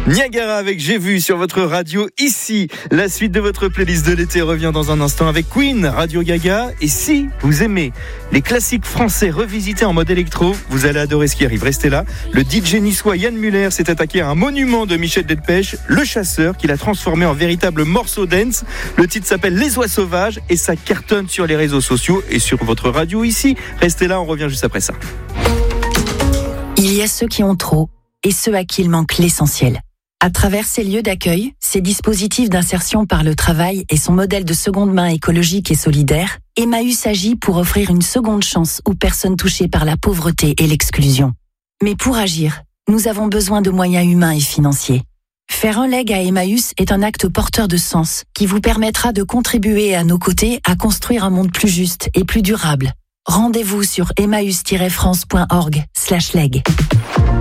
Niagara avec J'ai vu sur votre radio ici. La suite de votre playlist de l'été revient dans un instant avec Queen, Radio Gaga. Et si vous aimez les classiques français revisités en mode électro, vous allez adorer ce qui arrive. Restez là. Le DJ niçois Yann Muller s'est attaqué à un monument de Michel Delpech, Le Chasseur, qu'il a transformé en véritable morceau dance. Le titre s'appelle Les Oies Sauvages et ça cartonne sur les réseaux sociaux et sur votre radio ici. Restez là, on revient juste après ça. Il y a ceux qui ont trop et ceux à qui il manque l'essentiel. À travers ces lieux d'accueil, ces dispositifs d'insertion par le travail et son modèle de seconde main écologique et solidaire, Emmaüs agit pour offrir une seconde chance aux personnes touchées par la pauvreté et l'exclusion. Mais pour agir, nous avons besoin de moyens humains et financiers. Faire un leg à Emmaüs est un acte porteur de sens qui vous permettra de contribuer à nos côtés à construire un monde plus juste et plus durable. Rendez-vous sur emmaüs-france.org/leg.